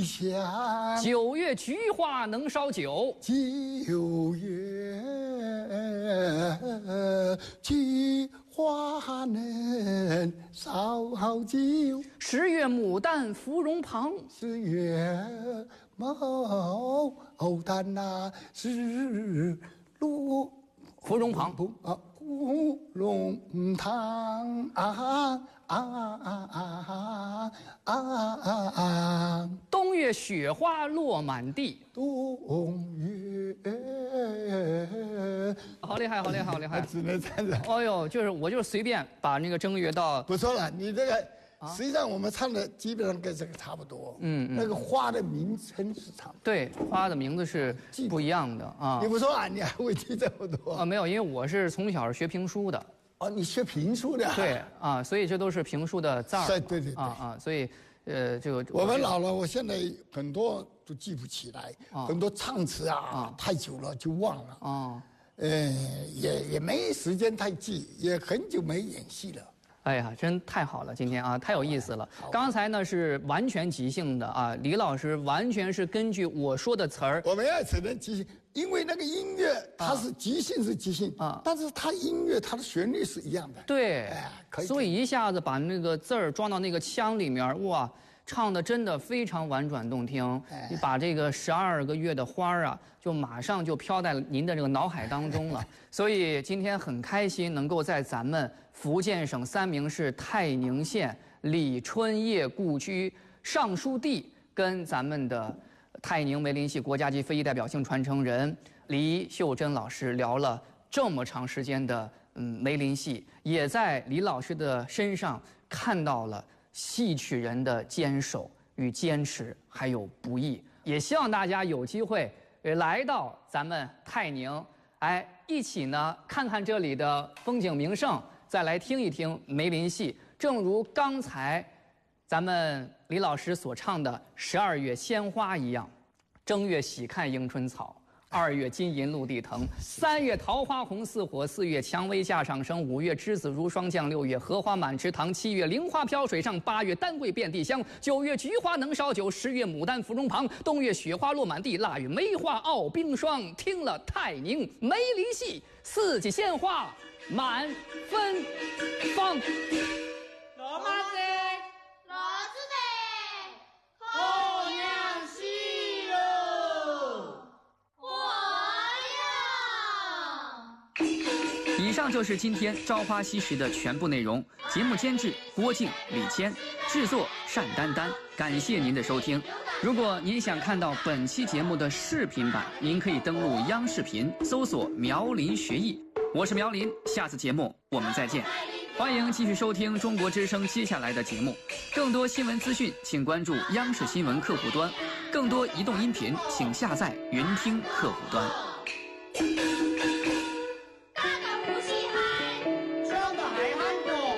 香。 9月菊花能烧酒 9月菊花能烧酒。 10月牡丹芙蓉旁 10月牡丹呐是芦芙蓉旁芙蓉塘冬月雪花落满地。 冬月， 好厉害，好厉害，好厉害！ 只能这样子。 哎呦，我就是随便把那个正月到不错了，你这个实际上我们唱的基本上跟这个差不多。那个花的名称是差不多。 对，花的名字是不一样的啊。 你不说啊，你还会记这么多？ 啊，没有，因为我是从小学评书的。 哦，你学评书的？ 对啊，所以这都是评书的字儿。 对对对啊，所以就我们老了，我现在很多都记不起来，很多唱词啊太久了就忘了。 哦， 也没时间太记，也很久没演戏了。 哎呀，真太好了，今天啊，太有意思了。刚才呢是完全即兴的啊，李老师完全是根据我说的词儿。 我们也只能即兴，因为那个音乐它是即兴是即兴啊，但是它音乐它的旋律是一样的。 对， 可以。 所以一下子把那个字儿装到那个腔里面，哇，唱的真的非常婉转动听。你把这个12个月的花儿啊，就马上就飘在您的这个脑海当中了。所以今天很开心能够在咱们福建省三明市泰宁县李春叶故居尚书地，跟咱们的泰宁梅林戏国家级非遗代表性传承人黎秀珍老师聊了这么长时间的梅林戏，也在李老师的身上看到了戏曲人的坚守与坚持，还有不易。也希望大家有机会来到咱们泰宁，一起呢看看这里的风景名胜，再来听一听梅林戏。正如刚才咱们李老师所唱的12月鲜花一样，正月喜看迎春草，2月金银露地藤，3月桃花红似火，4月蔷薇架上升，5月栀子如霜降，6月荷花满池塘，7月菱花飘水上，8月丹桂遍地香，9月菊花能烧酒，10月牡丹芙蓉旁，冬月雪花落满地，腊月梅花傲冰霜。听了泰宁梅林戏，4季鲜花满芬芳。 罗马子，罗子的，后娘戏哟， 以上就是今天《朝花夕拾》的全部内容。节目监制郭靖、李谦，制作单丹丹。感谢您的收听。如果您想看到本期节目的视频版，您可以登录央视频搜索苗林学艺。我是苗林，下次节目我们再见。欢迎继续收听中国之声接下来的节目。更多新闻资讯，请关注央视新闻客户端；更多移动音频，请下载云听客户端。